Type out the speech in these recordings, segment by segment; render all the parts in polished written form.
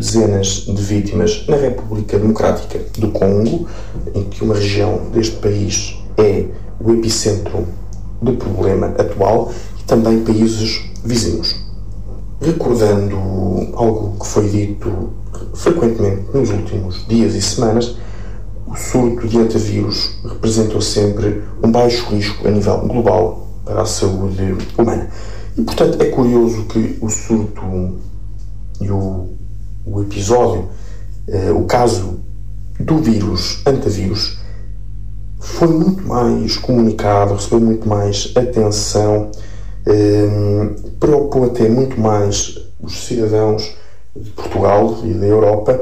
dezenas de vítimas na República Democrática do Congo, em que uma região deste país é o epicentro do problema atual, e também países vizinhos. Recordando algo que foi dito frequentemente nos últimos dias e semanas, o surto de hantavírus representou sempre um baixo risco a nível global para a saúde humana. E, portanto, é curioso que o surto e o episódio, o caso do vírus, hantavírus, foi muito mais comunicado, recebeu muito mais atenção, preocupou até muito mais os cidadãos de Portugal e da Europa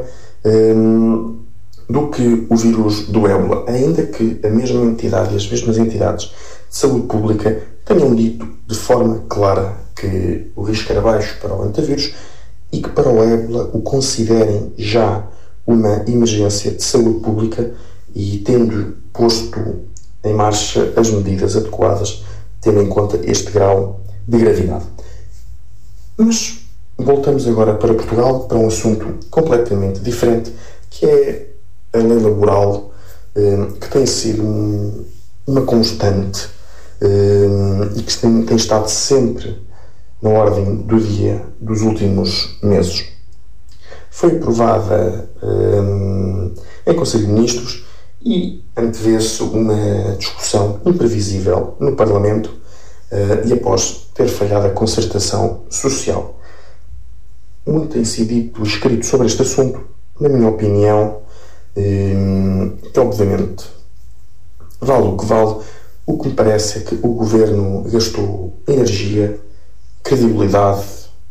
do que o vírus do ébola, ainda que a mesma entidade e as mesmas entidades de saúde pública tenham dito de forma clara que o risco era baixo para o hantavírus e que para o ébola o considerem já uma emergência de saúde pública e tendo posto em marcha as medidas adequadas, tendo em conta este grau de gravidade. Mas voltamos agora para Portugal, para um assunto completamente diferente, que é a lei laboral, que tem sido uma constante e que tem estado sempre na ordem do dia dos últimos meses. Foi aprovada em Conselho de Ministros e antevê-se uma discussão imprevisível no Parlamento e após ter falhado a concertação social. Muito tem sido dito e escrito sobre este assunto. Na minha opinião, que obviamente vale o que vale, o que me parece é que o Governo gastou energia, credibilidade,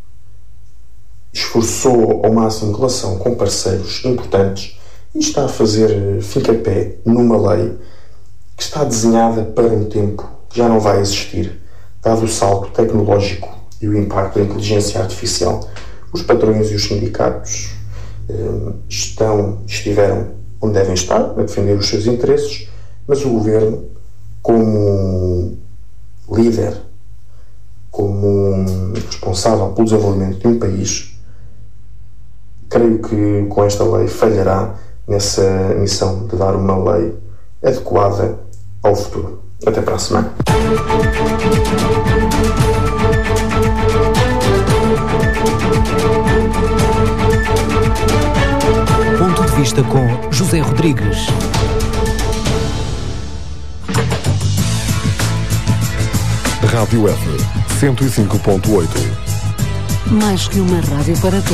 esforçou ao máximo relação com parceiros importantes e está a fazer fincapé numa lei que está desenhada para um tempo que já não vai existir, dado o salto tecnológico e o impacto da inteligência artificial. Os patrões e os sindicatos estiveram onde devem estar, a defender os seus interesses, mas o Governo, como líder, como responsável pelo desenvolvimento de um país, creio que com esta lei falhará nessa missão de dar uma lei adequada ao futuro. Até para a semana. Ponto de vista com José Rodrigues. Rádio F 105.8. Mais que uma rádio para todos.